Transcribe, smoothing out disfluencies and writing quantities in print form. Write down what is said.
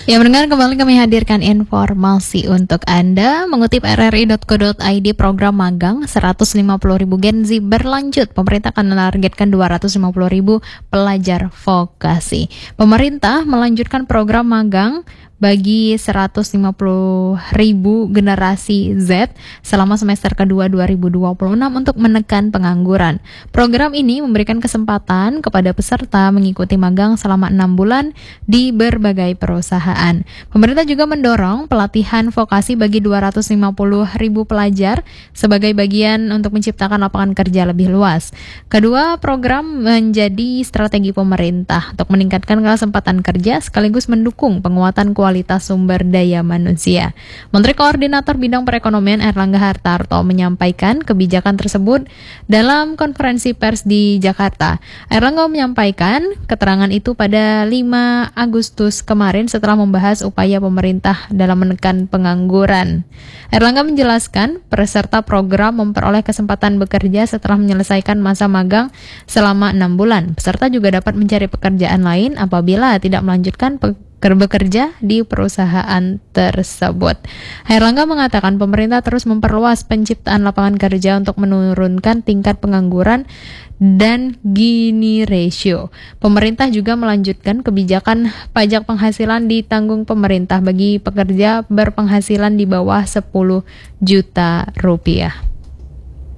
Ya, mendengar kembali kami hadirkan informasi untuk Anda. Mengutip rri.co.id, program magang 150.000 Gen Z berlanjut. Pemerintah akan menargetkan 250.000 pelajar vokasi. Pemerintah melanjutkan program magang bagi 150.000 generasi Z selama semester kedua 2026 untuk menekan pengangguran. Program ini memberikan kesempatan kepada peserta mengikuti magang selama 6 bulan di berbagai perusahaan. Pemerintah juga mendorong pelatihan vokasi bagi 250.000 pelajar sebagai bagian untuk menciptakan lapangan kerja lebih luas. Kedua program menjadi strategi pemerintah untuk meningkatkan kesempatan kerja sekaligus mendukung penguatan kualitas sumber daya manusia. Menteri Koordinator Bidang Perekonomian Airlangga Hartarto menyampaikan kebijakan tersebut dalam konferensi pers di Jakarta. Airlangga menyampaikan keterangan itu pada 5 Agustus kemarin setelah membahas upaya pemerintah dalam menekan pengangguran. Airlangga menjelaskan peserta program memperoleh kesempatan bekerja setelah menyelesaikan masa magang selama 6 bulan. Peserta juga dapat mencari pekerjaan lain apabila tidak melanjutkan bekerja di perusahaan tersebut. Airlangga mengatakan pemerintah terus memperluas penciptaan lapangan kerja untuk menurunkan tingkat pengangguran dan Gini ratio. Pemerintah juga melanjutkan kebijakan pajak penghasilan ditanggung pemerintah bagi pekerja berpenghasilan di bawah 10 juta rupiah.